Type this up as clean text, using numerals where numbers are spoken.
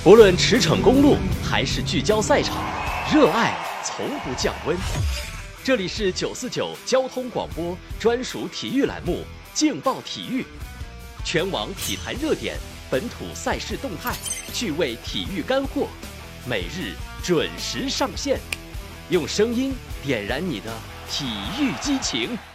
不论驰骋公路还是聚焦赛场，热爱从不降温。这里是949交通广播专属体育栏目《劲爆体育》，全网体坛热点，本土赛事动态，趣味体育干货，每日准时上线，用声音点燃你的体育激情。